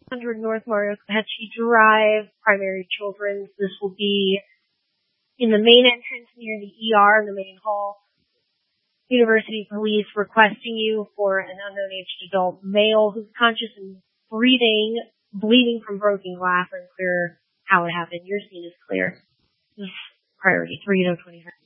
100 North Mario Capecchi Drive, Primary Children's. This will be in the main entrance near the ER in the main hall. University police requesting you for an unknown aged adult male who's conscious and breathing, bleeding from broken glass, unclear how it happened. Your scene is clear. This is priority 3 to 25.